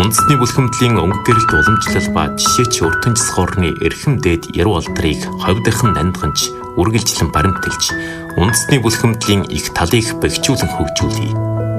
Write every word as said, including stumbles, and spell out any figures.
Үндэсний бүлхэмдлийн өнгө гэрэлт уламжлал ба жишээч өртөнч схорны эрхэм дээд яруу алдрыг ховдохон нандганж үргэлжлэн баримтэлж үндэсний бүлхэмдлийн их талыг бэхжүүлэн хөгжүүлье.